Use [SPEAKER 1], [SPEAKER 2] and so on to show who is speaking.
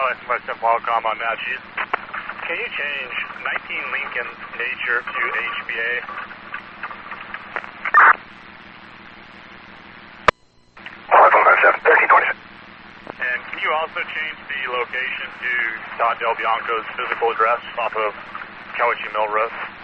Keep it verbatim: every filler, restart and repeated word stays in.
[SPEAKER 1] S M S Qualcomm on Natchez. Can you change nineteen Lincoln Nature to H B A?
[SPEAKER 2] thirteen twenty-seven.
[SPEAKER 1] And can you also change the location to Todd Del Bianco's physical address off of Cowichee Mill Road?